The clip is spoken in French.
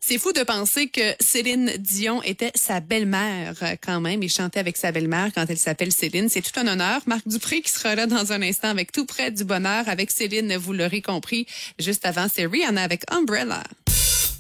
C'est fou de penser que Céline Dion était sa belle-mère quand même et chantait avec sa belle-mère quand elle s'appelle Céline. C'est tout un honneur. Marc Dupré qui sera là dans un instant avec Tout près du bonheur avec Céline, vous l'aurez compris. Juste avant, c'est Rihanna avec Umbrella.